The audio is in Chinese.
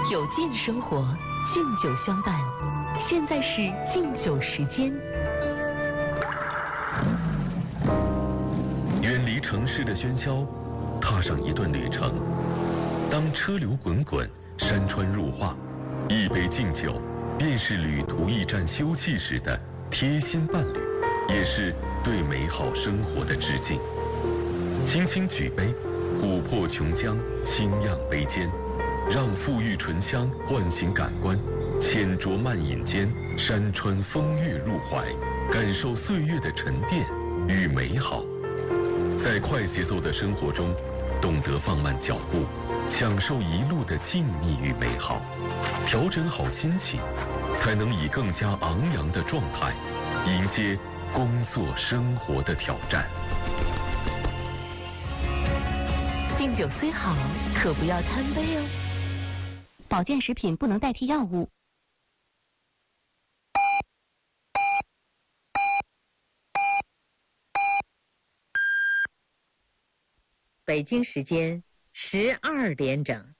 有劲生活，敬酒相伴。现在是敬酒时间。 远离城市的喧嚣，踏上一段旅程。当车流滚滚，山川入画，一杯敬酒，便是旅途驿站休憩时的贴心伴侣，也是对美好生活的致敬。轻轻举杯，琥珀琼浆，轻漾杯间，让馥郁醇香唤醒感官，浅酌慢饮间，山川风月入怀，感受岁月的沉淀与美好。在快节奏的生活中，懂得放慢脚步，享受一路的静谧与美好，调整好心情，才能以更加昂扬的状态迎接工作生活的挑战。 敬酒虽好，可不要贪杯哦。 保健食品不能代替药物。 北京时间12点整。